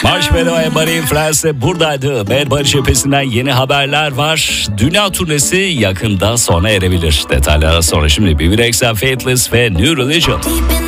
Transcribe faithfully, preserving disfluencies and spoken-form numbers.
Marshmello ve Marie France buradaydı. Bad Bunny cephesinden yeni haberler var. Dünya turnesi yakında sona erebilir. Detaylara sonra şimdi B B Rexha, Faithless ve New Religion.